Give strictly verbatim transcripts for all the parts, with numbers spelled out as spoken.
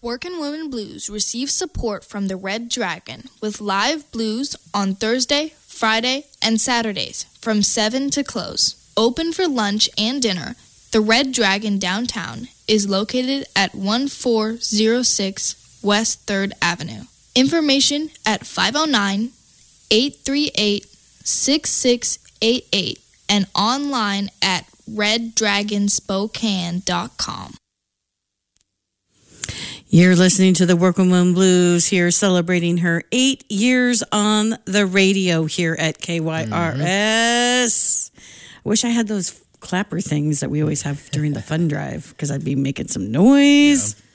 Workin' Women Blues receives support from the Red Dragon with live blues on Thursday, Friday, and Saturdays from seven to close. Open for lunch and dinner, the Red Dragon downtown is located at one four zero six West third Avenue. Information at five oh nine, eight three eight, six six eight eight and online at red dragon spokane dot com. You're listening to the Workin' Women Blues here, celebrating her eight years on the radio here at K Y R S. Mm-hmm. I wish I had those clapper things that we always have during the fun drive, because I'd be making some noise. Yeah.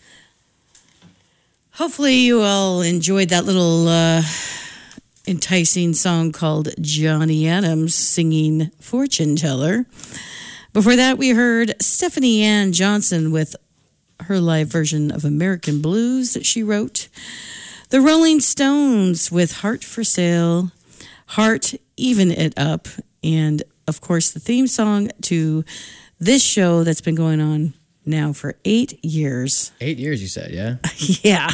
Hopefully you all enjoyed that little uh, enticing song called Johnny Adams singing Fortune Teller. Before that, we heard Stephanie Ann Johnson with her live version of American Blues that she wrote. The Rolling Stones with Heart for Sale, Heart, Even It Up, and of course the theme song to this show that's been going on now for eight years. Eight years, you said, yeah? Yeah.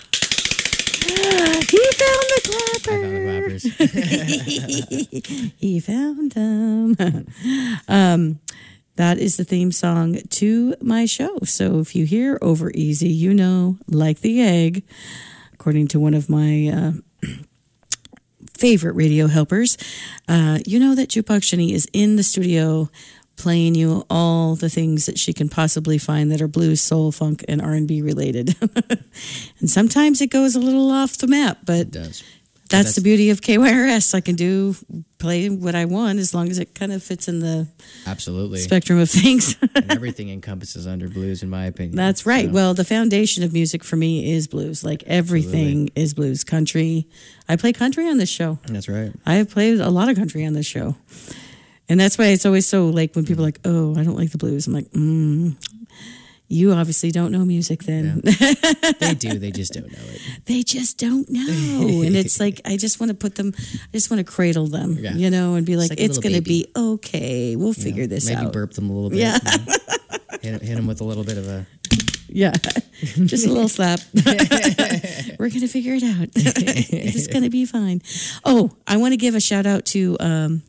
He found the clappers. I found the clappers. He found them. um, that is the theme song to my show. So if you hear Over Easy, you know, like the egg, according to one of my uh, favorite radio helpers, uh, you know that Jukebox Jenny is in the studio playing you all the things that she can possibly find that are blues, soul, funk, and R and B related. And sometimes it goes a little off the map, but it does. That's, that's the beauty of K Y R S. I can do, play what I want as long as it kind of fits in the absolutely spectrum of things. And everything encompasses under blues, in my opinion. That's right. So. Well, the foundation of music for me is blues. Like everything absolutely. Is blues. Country. I play country on this show. That's right. I have played a lot of country on this show. And that's why it's always so, like, when people are like, oh, I don't like the blues. I'm like, mm, you obviously don't know music then. Yeah. They do. They just don't know it. They just don't know. And it's like, I just want to put them, I just want to cradle them, yeah. you know, and be like, it's, like it's going to be okay. We'll you figure know, this maybe out. Maybe burp them a little bit. Yeah. hit, hit them with a little bit of a... Yeah, just a little slap. We're going to figure it out. It's going to be fine. Oh, I want to give a shout out to... Um,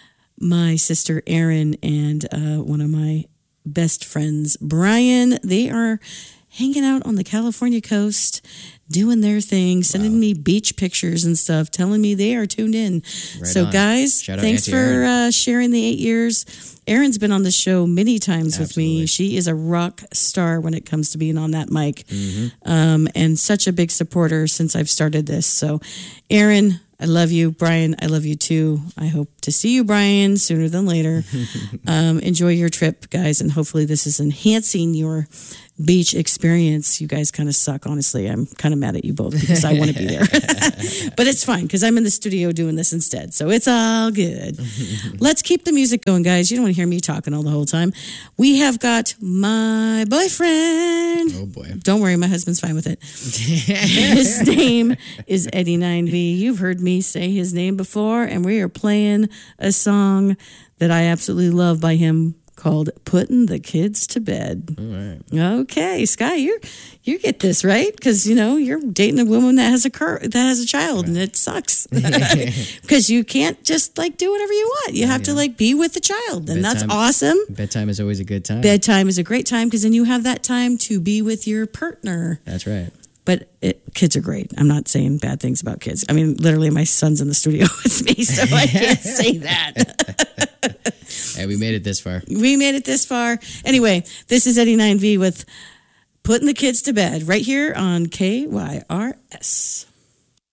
my sister Erin and uh, one of my best friends, Brian. They are hanging out on the California coast, doing their thing, sending wow. me beach pictures and stuff, telling me they are tuned in. Right so, on. guys, Shout thanks for uh, sharing the eight years. Erin's been on the show many times Absolutely. with me. She is a rock star when it comes to being on that mic, mm-hmm. um, and such a big supporter since I've started this. So, Erin, I love you. Brian, I love you too. I hope to see you, Brian, sooner than later. um, enjoy your trip, guys, and hopefully this is enhancing your beach experience. You guys kind of suck, honestly. I'm kind of mad at you both because I want to be there. But it's fine because I'm in the studio doing this instead, so it's all good. Let's keep the music going, guys. You don't want to hear me talking all the whole time. We have got my boyfriend. Oh, boy. Don't worry, my husband's fine with it. His name is Eddie nine V. You've heard me say his name before, and we are playing a song that I absolutely love by him called Putting the Kids to Bed. All right. Okay, Sky, you you get this, right? Because, you know, you're dating a woman that has a cur- that has a child, right. and it sucks. Because you can't just, like, do whatever you want. You have yeah. to, like, be with the child, and bedtime, that's awesome. Bedtime is always a good time. Bedtime is a great time because then you have that time to be with your partner. That's right. But it, kids are great. I'm not saying bad things about kids. I mean, literally, my son's in the studio with me, so I can't say that. Hey, we made it this far. We made it this far. Anyway, this is Eddie nine V with Putting the Kids to Bed right here on K Y R S.